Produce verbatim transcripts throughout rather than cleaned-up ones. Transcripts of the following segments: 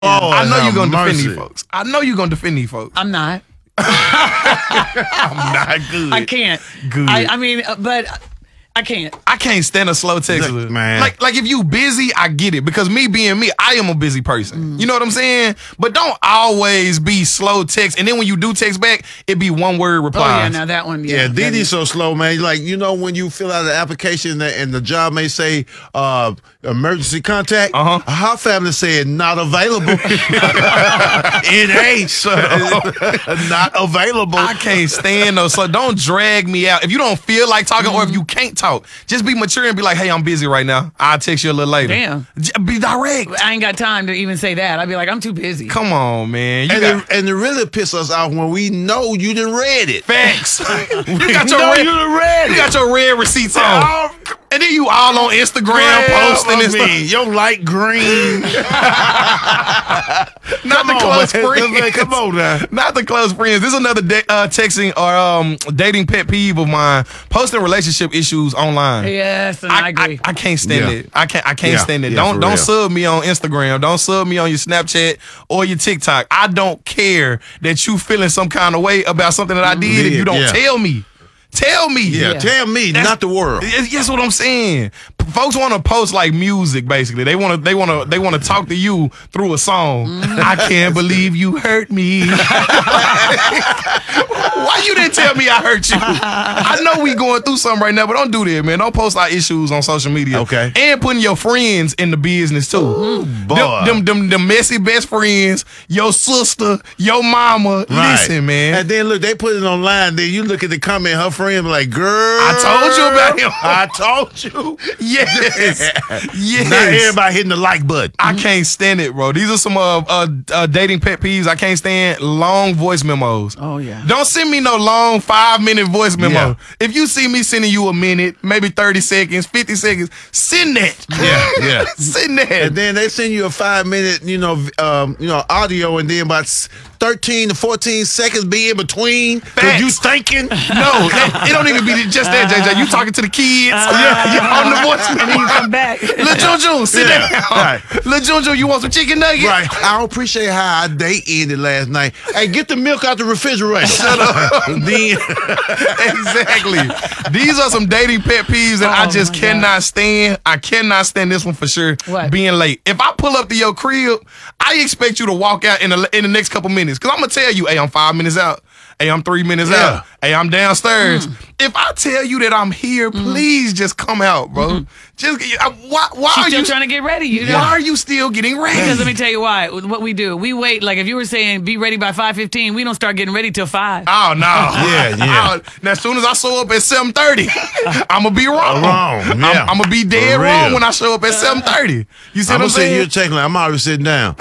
Oh, I know you're gonna mercy. defend these folks. I know you're gonna defend these folks. I'm not. I'm not good. I can't. Good. I, I mean, uh, but I can't. I can't stand a slow text. Look, man. Like, like if you busy, I get it. Because me being me, I am a busy person. Mm. You know what I'm saying? But don't always be slow text. And then when you do text back, it be one word Oh, reply. yeah, now that one, yeah. Yeah, that Didi's is- so slow, man. Like, you know, when you fill out an application and the, and the job may say uh, emergency contact, Uh-huh. her family said not available. It ain't, sir. Not available. I can't stand those. So don't drag me out. If you don't feel like talking or if you can't talk, just be mature and be like, hey, I'm busy right now. I'll text you a little later. Damn. J- Be direct. I ain't got time to even say that. I'd be like, I'm too busy. Come on, man. You And, got it, and it really pisses us off when we know you didn't read it. facts. you got your know red, you done read you it. got your red receipts on. Oh, And then you all on Instagram Grab, posting I and mean, stuff. your light green. Not the on, close man. friends. Come on now. Not the close friends. This is another da- uh, texting or um, dating pet peeve of mine. Posting relationship issues online. Yes, and I, I, agree. I, I can't stand Yeah. it. I can't. I can't Yeah. stand it. Yeah, don't for don't real. sub me on Instagram. Don't sub me on your Snapchat or your TikTok. I don't care that you feeling some kind of way about something that I did if you don't Yeah. tell me. Tell me. Yeah, Yeah. tell me, That's- not the world. Yes, That's what I'm saying. P- Folks want to post like music, basically. They want to, they want to, they want to talk to you through a song. I can't believe you hurt me. Why you didn't tell me I hurt you? I know we going through something right now, but don't do that, man. Don't post our issues on social media. Okay. And putting your friends in the business too. boy. Them, them, them, them messy best friends, your sister, your mama. Right. Listen, man. And then look, they put it online. Then you look at the comment, her friend be like, girl. I told you about him. I told you. Yes. Yes. Not everybody hitting the like button. I can't stand it, bro. These are some uh, uh, uh, dating pet peeves. I can't stand long voice memos. Oh, yeah. Don't send me no long five minute voice memo. Yeah. If you see me sending you a minute, maybe thirty seconds, fifty seconds, send that. Yeah, yeah. Send that. And then they send you a five minute, you know, um, you know, audio, and then about s- thirteen to fourteen seconds be in between because Facts. you thinking. no, it, it don't even be just that, J J. You talking to the kids. yeah, you on the voice and then you memo. come back. Lil Junjun, sit Yeah, down. right. Lil Junjun, you want some chicken nuggets? Right. I don't appreciate how our date ended last night. Hey, get the milk out the refrigerator. Shut up. Then, Exactly. These are some dating pet peeves that I Oh, just my cannot God. stand. I cannot stand this one for sure. What? Being late. If I pull up to your crib, I expect you to walk out in the in the next couple minutes. Cause I'm gonna tell you, hey, I'm five minutes out. Hey, I'm three minutes Yeah. out. Hey, I'm downstairs. Mm. If I tell you that I'm here, please just come out, bro. Just uh, why why She's are still you trying to get ready. You know? why are you still getting ready? Because let me tell you why. What we do, we wait. Like if you were saying be ready by five fifteen, we don't start getting ready till five. Oh no! Yeah, yeah. Oh, now, as soon as I show up at seven thirty, I'm gonna be wrong. Wrong, I'm, yeah. I'm gonna be dead For wrong real. when I show up at seven thirty. You see I'm what I'm gonna sit here saying? checking. I'm already sitting down.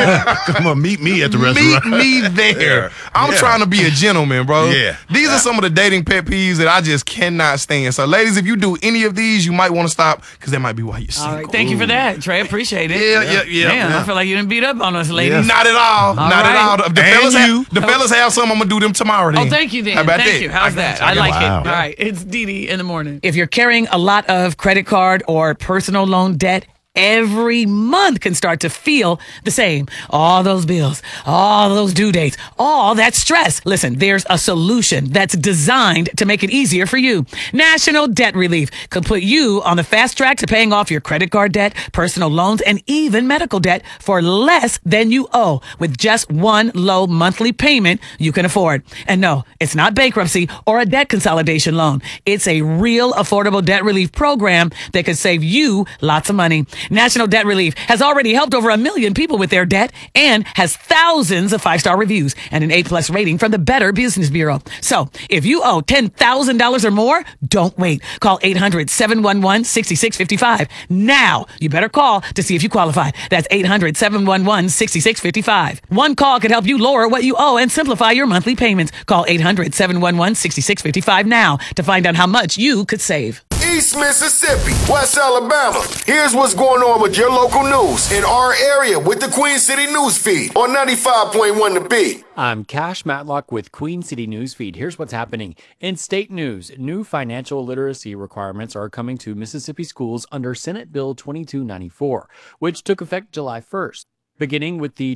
Come on, meet me at the Meet restaurant. me there. Yeah. I'm Yeah. trying to be a gentleman, bro. Yeah. These are some of the dating pet peeves that I just cannot stand. So, ladies, if you do any of these, you might want to stop because that might be why you're single. All right, thank you for that, Trey. Appreciate it. Yeah, yeah, yeah. Damn, yeah. I feel like you didn't beat up on us, ladies. Not at all. Not right. at all. If the And fellas, you. have, the fellas have some, I'm gonna do them tomorrow. Then. Oh, thank you, then. How about Thank that? you. How's I that? got you. I like Wow. it. All right, it's Dee Dee in the morning. If you're carrying a lot of credit card or personal loan debt, every month can start to feel the same. All those bills, all those due dates, all that stress. Listen, there's a solution that's designed to make it easier for you. National Debt Relief could put you on the fast track to paying off your credit card debt, personal loans, and even medical debt for less than you owe with just one low monthly payment you can afford. And no, it's not bankruptcy or a debt consolidation loan. It's a real affordable debt relief program that could save you lots of money. National Debt Relief has already helped over a million people with their debt and has thousands of five-star reviews and an A-plus rating from the Better Business Bureau. So if you owe ten thousand dollars or more, don't wait. Call eight hundred, seven one one, six six five five. Now, you better call to see if you qualify. That's eight hundred, seven one one, six six five five. One call could help you lower what you owe and simplify your monthly payments. Call eight hundred, seven one one, six six five five now to find out how much you could save. East Mississippi, West Alabama. Here's what's going on with your local news in our area with the Queen City News Feed on ninety-five point one The Beat. I'm Cash Matlock with Queen City Newsfeed. Here's what's happening. In state news, new financial literacy requirements are coming to Mississippi schools under Senate Bill twenty-two ninety-four, which took effect July first. beginning with the